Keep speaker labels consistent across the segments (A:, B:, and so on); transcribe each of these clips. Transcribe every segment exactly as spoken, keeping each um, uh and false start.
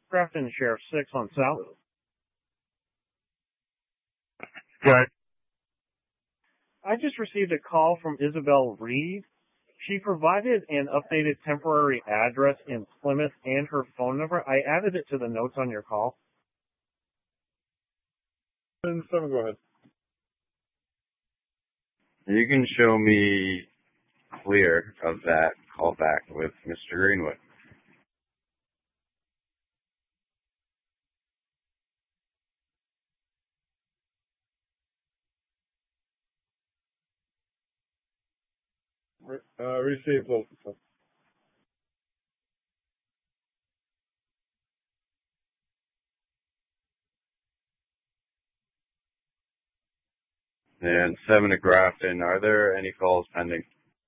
A: Grafton Sheriff six on South.
B: Good.
A: I just received a call from Isabel Reed. She provided an updated temporary address in Plymouth and her phone number. I added it to the notes on your call.
B: Seven, go ahead.
C: You can show me clear of that callback with Mister Greenwood.
B: Uh, receive Wilson.
C: And seven to Grafton, are there any calls pending?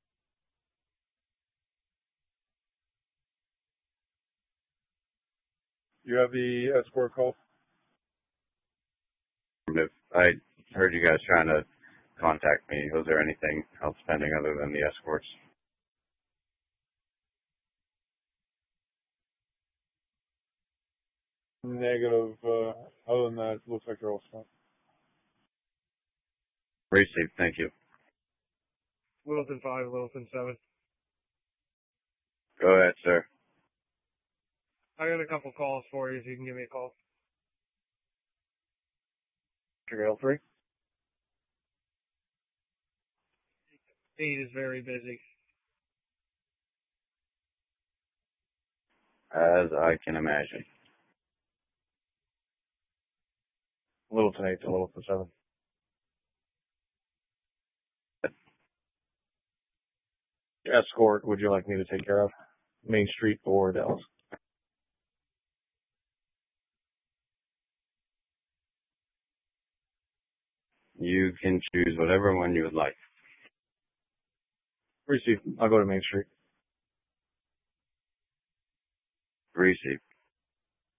B: You have the escort call?
C: If I heard you guys trying to contact me, was there anything else pending other than the escorts?
B: Negative. Uh, other than that, it looks like they're all set.
C: Received, thank you.
A: Wilson five, Wilson seven.
C: Go ahead, sir.
A: I got a couple calls for you, if you can give me a call. Trail three. Eight is very busy.
C: As I can imagine.
B: Littleton eight to Littleton seven. Escort, would you like me to take care of? Main Street or Dallas?
C: You can choose whatever one you would like.
B: Receive. I'll go to Main Street.
C: Receive.